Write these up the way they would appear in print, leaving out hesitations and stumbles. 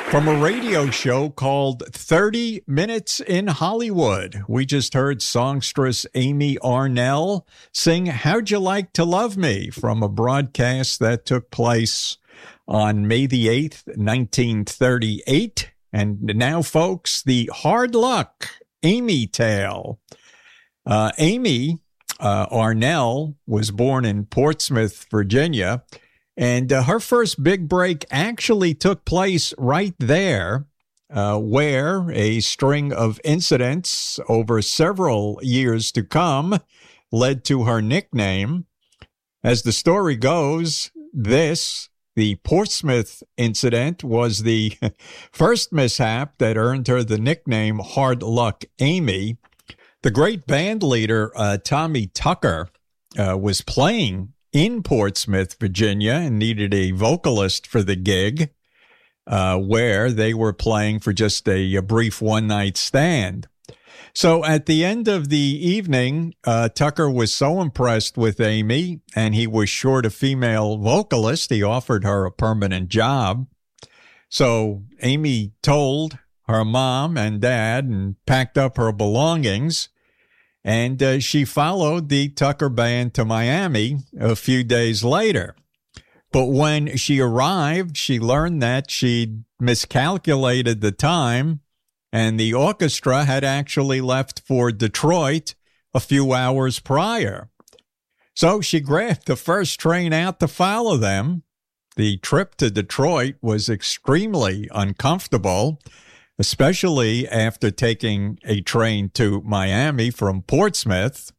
From a radio show called 30 Minutes in Hollywood. We just heard songstress Amy Arnell sing How'd You Like to Love Me from a broadcast that took place on May the 8th, 1938. And now, folks, the Hard Luck Amy tale. Amy Arnell was born in Portsmouth, Virginia. And her first big break actually took place right there, where a string of incidents over several years to come led to her nickname. As the story goes, the Portsmouth incident, was the first mishap that earned her the nickname Hard Luck Amy. The great band leader, Tommy Tucker, was playing in Portsmouth, Virginia, and needed a vocalist for the gig, where they were playing for just a brief one-night stand. So at the end of the evening, Tucker was so impressed with Amy, and he was short a female vocalist, he offered her a permanent job. So Amy told her mom and dad and packed up her belongings. And she followed the Tucker Band to Miami a few days later. But when she arrived, she learned that she'd miscalculated the time, and the orchestra had actually left for Detroit a few hours prior. So she grabbed the first train out to follow them. The trip to Detroit was extremely uncomfortable, especially after taking a train to Miami from Portsmouth.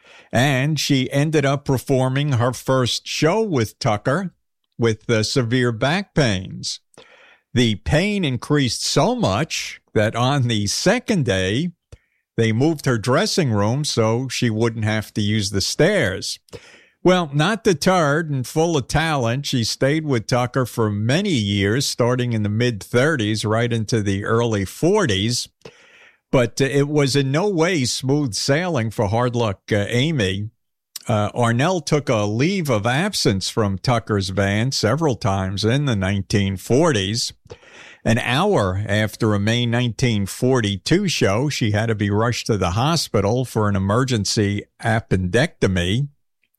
And she ended up performing her first show with Tucker with severe back pains. The pain increased so much that on the second day, they moved her dressing room so she wouldn't have to use the stairs. Well, not deterred and full of talent, she stayed with Tucker for many years, starting in the mid-30s right into the early 40s. But it was in no way smooth sailing for Hard Luck Amy. Arnell took a leave of absence from Tucker's band several times in the 1940s. An hour after a May 1942 show, she had to be rushed to the hospital for an emergency appendectomy.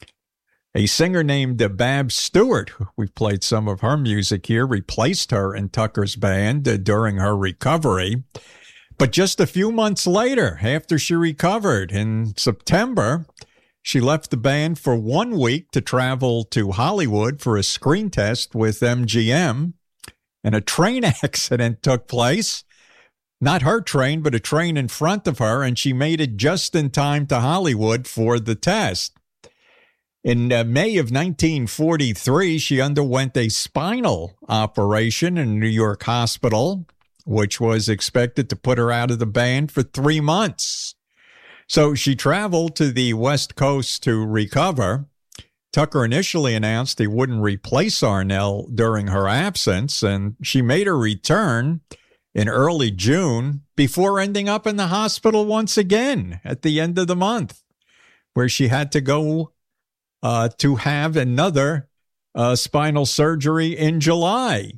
A singer named Babs Stewart, we've played some of her music here, replaced her in Tucker's band during her recovery. But just a few months later, after she recovered in September, she left the band for 1 week to travel to Hollywood for a screen test with MGM. And a train accident took place. Not her train, but a train in front of her, and she made it just in time to Hollywood for the test. In May of 1943, she underwent a spinal operation in a New York hospital, which was expected to put her out of the band for 3 months. So she traveled to the West Coast to recover. Tucker initially announced he wouldn't replace Arnell during her absence, and she made her return in early June before ending up in the hospital once again at the end of the month, where she had to go to have another spinal surgery in July.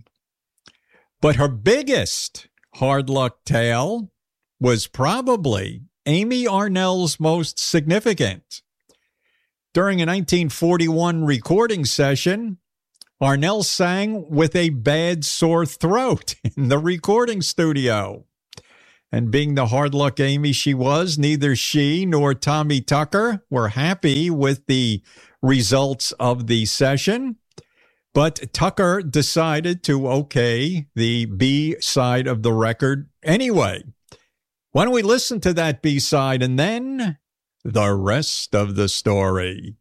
But her biggest hard luck tale was probably Amy Arnell's most significant. During a 1941 recording session, Arnell sang with a bad sore throat in the recording studio. And being the hard luck Amy she was, neither she nor Tommy Tucker were happy with the results of the session. But Tucker decided to okay the B side of the record anyway. Why don't we listen to that B side and then the rest of the story?